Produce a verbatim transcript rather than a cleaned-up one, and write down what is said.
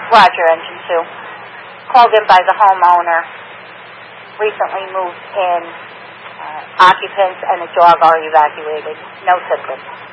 Roger, engine two. Called in by the homeowner. Recently moved in. Uh, occupants and a dog are evacuated. No symptoms.